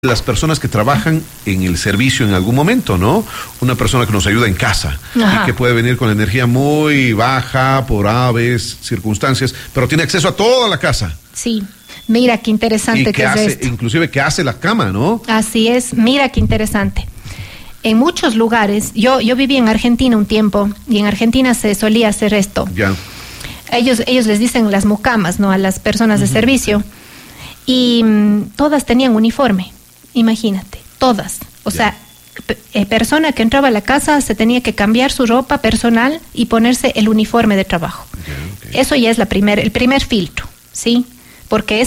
las personas que trabajan en el servicio en algún momento, ¿no? Una persona que nos ayuda en casa. Ajá. Y que puede venir con energía muy baja por aves, circunstancias, pero tiene acceso a toda la casa. Sí, mira qué interesante que hace, es esto. Inclusive que hace la cama, ¿no? Así es, mira qué interesante. En muchos lugares, yo viví en Argentina un tiempo y en Argentina se solía hacer esto. Ya. Ellos les dicen las mucamas, ¿no? A las personas de servicio, y todas tenían uniforme. Imagínate, todas. O sea, persona que entraba a la casa se tenía que cambiar su ropa personal y ponerse el uniforme de trabajo. Okay. Eso ya es el primer filtro, ¿sí? Porque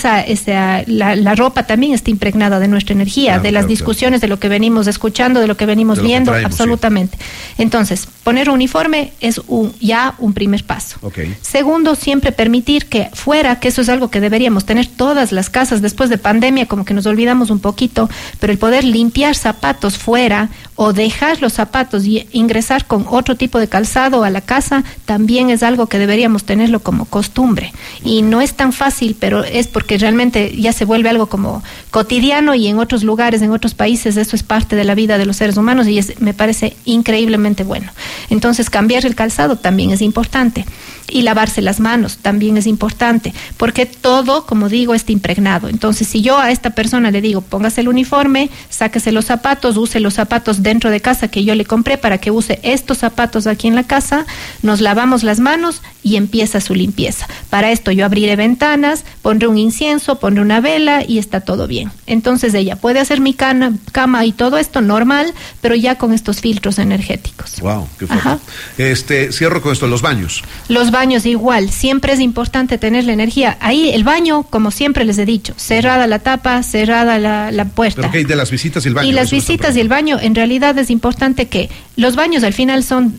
la ropa también está impregnada de nuestra energía, de las discusiones, de lo que venimos escuchando, de lo que venimos viendo, absolutamente. Sí. Entonces, poner uniforme es ya un primer paso. Okay. Segundo, siempre permitir que fuera, que eso es algo que deberíamos tener todas las casas después de pandemia, como que nos olvidamos un poquito, pero el poder limpiar zapatos fuera o dejar los zapatos y ingresar con otro tipo de calzado a la casa, también es algo que deberíamos tenerlo como costumbre. Y no es tan fácil, pero es porque realmente ya se vuelve algo como cotidiano, y en otros lugares, en otros países, eso es parte de la vida de los seres humanos y me parece increíblemente bueno. Entonces, cambiar el calzado también es importante. Y lavarse las manos también es importante, porque todo, como digo, está impregnado. Entonces, si yo a esta persona le digo, póngase el uniforme, sáquese los zapatos, use los zapatos dentro de casa que yo le compré para que use estos zapatos aquí en la casa, nos lavamos las manos y empieza su limpieza. Para esto yo abriré ventanas, pondré un incienso, pondré una vela y está todo bien. Entonces ella puede hacer mi cama y todo esto normal, pero ya con estos filtros energéticos. Wow, qué fuerte. Cierro con esto, los baños. Los baños igual, siempre es importante tener la energía. Ahí el baño, como siempre les he dicho, cerrada la tapa, cerrada la puerta. Pero ¿qué? De las visitas y el baño. Y las visitas y el baño, en realidad es importante que los baños al final son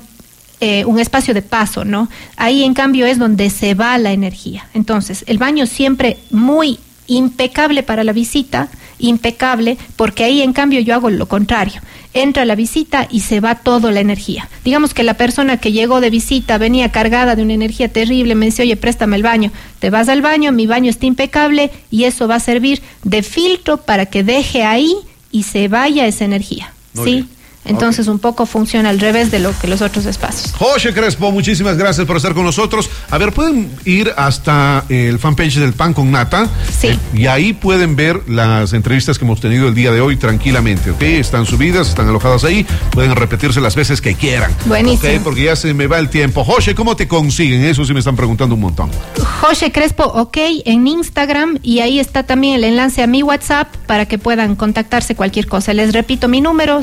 un espacio de paso, ¿no? Ahí en cambio es donde se va la energía. Entonces, el baño siempre muy impecable para la visita, impecable, porque ahí en cambio yo hago lo contrario. Entra la visita y se va toda la energía. Digamos que la persona que llegó de visita venía cargada de una energía terrible, me dice, oye, préstame el baño. Te vas al baño, mi baño está impecable y eso va a servir de filtro para que deje ahí y se vaya esa energía. Muy ¿sí? Bien. Entonces un poco funciona al revés de lo que los otros espacios. José Crespo, muchísimas gracias por estar con nosotros. A ver, pueden ir hasta el fanpage del Pan con Nata. Sí. Y ahí pueden ver las entrevistas que hemos tenido el día de hoy tranquilamente, ¿ok? Están subidas, están alojadas ahí. Pueden repetirse las veces que quieran. Buenísimo. ¿Ok? Porque ya se me va el tiempo. José, ¿cómo te consiguen? Eso sí me están preguntando un montón. José Crespo, ok, en Instagram, y ahí está también el enlace a mi WhatsApp para que puedan contactarse cualquier cosa. Les repito mi número,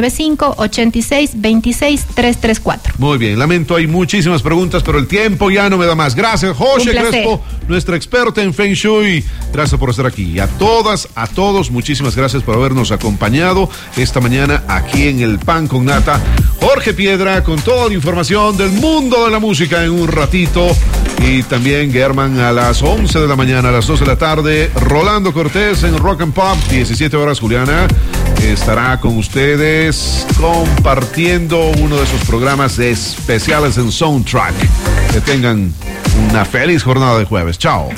095-86-26-334. Muy bien, lamento, hay muchísimas preguntas, pero el tiempo ya no me da más. Gracias, José Crespo, nuestra experta en Feng Shui. Gracias por estar aquí. Y a todas, a todos, muchísimas gracias por habernos acompañado esta mañana aquí en el Pan con Nata. Jorge Piedra con toda la información del mundo de la música en un ratito. Y también Germán a las 11 de la mañana, a las 2 de la tarde. Rolando Cortés en Rock and Pop, 17 horas, Juliana estará con ustedes compartiendo uno de esos programas especiales en Soundtrack. Que tengan una feliz jornada de jueves. Chao.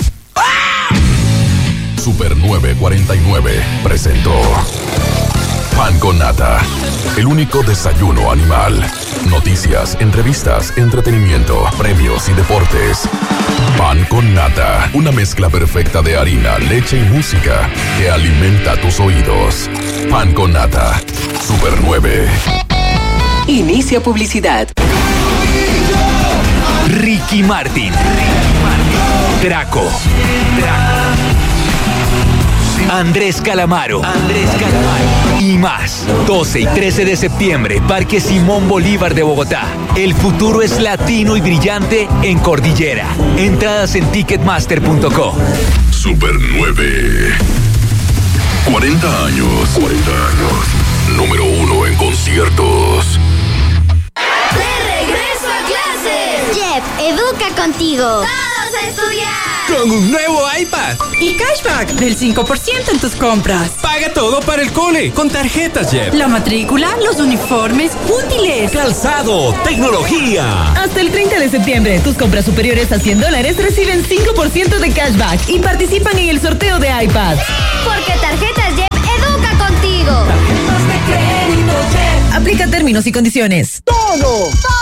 Super 949 presentó Pan con Nata, el único desayuno animal. Noticias, entrevistas, entretenimiento, premios y deportes. Pan con Nata, una mezcla perfecta de harina, leche y música que alimenta tus oídos. Pan con Nata, Super 9. Inicia publicidad. Ricky Martin. Draco. Andrés Calamaro. Y más. 12 y 13 de septiembre, Parque Simón Bolívar de Bogotá. El futuro es latino y brillante en Cordillera. Entradas en ticketmaster.co. Super 9. 40 años. Número 1 en conciertos. ¡De regreso a clases! Jeff, educa contigo. ¡Todos a estudiar! Con un nuevo iPad y cashback del 5% en tus compras. Paga todo para el cole con tarjetas Jeff. La matrícula, los uniformes, útiles, calzado, tecnología. Hasta el 30 de septiembre, tus compras superiores a $100 reciben 5% de cashback y participan en el sorteo de iPads. Porque tarjetas Jeff Términos y condiciones. Todo